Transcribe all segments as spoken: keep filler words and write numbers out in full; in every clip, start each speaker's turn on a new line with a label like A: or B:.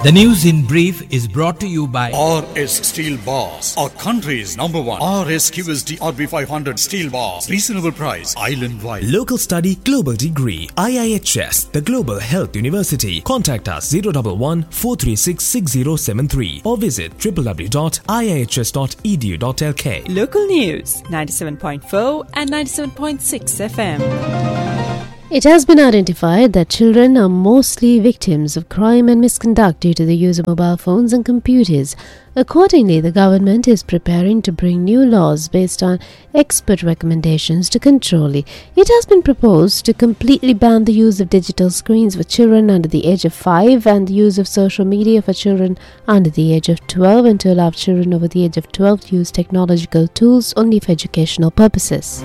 A: The news in brief is brought to you by
B: R S Steel Bars, our country's number one R S Q S D R B five hundred steel bars. Reasonable price, island-wide.
C: Local study, global degree. I I H S, the Global Health University. Contact us zero one one, four three six, six zero seven three or visit w w w dot i i h s dot e d u dot l k.
D: Local news, ninety-seven point four and ninety-seven point six F M.
E: It has been identified that children are mostly victims of crime and misconduct due to the use of mobile phones and computers. Accordingly, the government is preparing to bring new laws based on expert recommendations to control it. It has been proposed to completely ban the use of digital screens for children under the age of five and the use of social media for children under the age of twelve, and to allow children over the age of twelve to use technological tools only for educational purposes.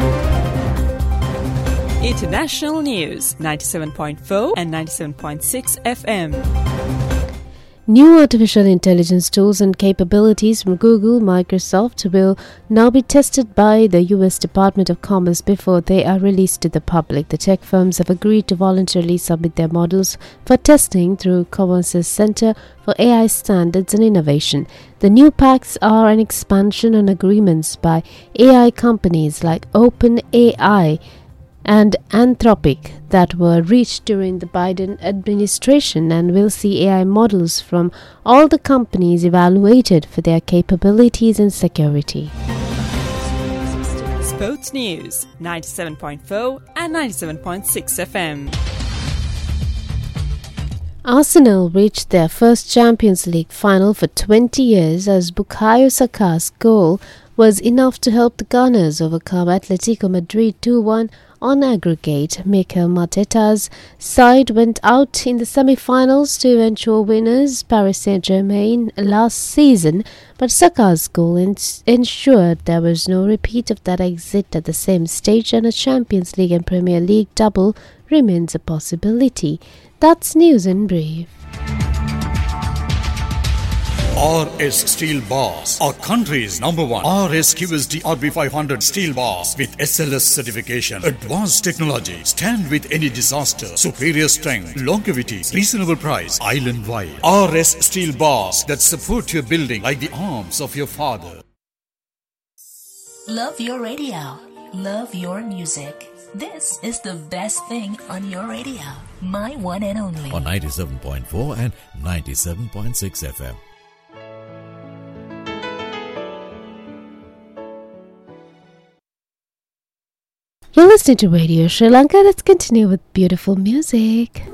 D: International news, ninety-seven point four and ninety-seven point six F M.
E: New artificial intelligence tools and capabilities from Google, Microsoft will now be tested by the U S Department of Commerce before they are released to the public. The tech firms have agreed to voluntarily submit their models for testing through Commerce's Center for A I Standards and Innovation. The new packs are an expansion on agreements by A I companies like OpenAI and Anthropic that were reached during the Biden administration, and will see A I models from all the companies evaluated for their capabilities and security.
D: Sports news, ninety-seven point four and ninety-seven point six F M.
E: Arsenal reached their first Champions League final for twenty years as Bukayo Saka's goal was enough to help the Gunners overcome Atletico Madrid two one on aggregate. Mikel Arteta's side went out in the semi-finals to eventual winners Paris Saint-Germain last season, but Saka's goal ins- ensured there was no repeat of that exit at the same stage, and a Champions League and Premier League double remains a possibility. That's news in brief.
B: R S Steel Bars, our country's number one R S Q S D R B five hundred steel bars with S L S certification, advanced technology, stand with any disaster, superior strength, longevity, reasonable price, island-wide. R S Steel Bars that support your building like the arms of your father.
F: Love your radio. Love your music. This is the best thing on your radio. My one and only.
G: On ninety-seven point four and ninety-seven point six F M.
E: You're listening to Radio Sri Lanka. Let's continue with beautiful music.